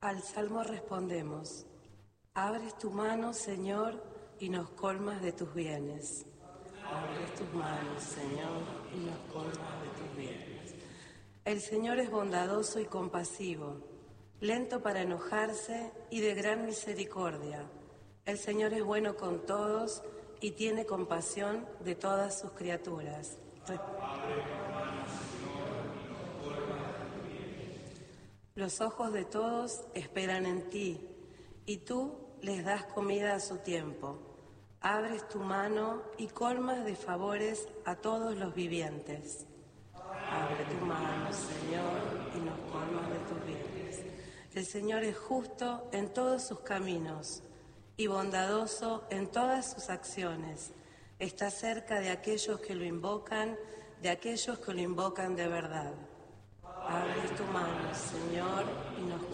Al salmo respondemos: abres tu mano, Señor, y nos colmas de tus bienes. Abres tus manos, Señor, y nos colmas de tus bienes. El Señor es bondadoso y compasivo, lento para enojarse y de gran misericordia. El Señor es bueno con todos y tiene compasión de todas sus criaturas. Los ojos de todos esperan en ti, y tú les das comida a su tiempo. Abres tu mano y colmas de favores a todos los vivientes. Abre tu mano, Señor, y nos colmas de tus bienes. El Señor es justo en todos sus caminos y bondadoso en todas sus acciones. Está cerca de aquellos que lo invocan, de verdad. Abre tu mano, Señor, y nos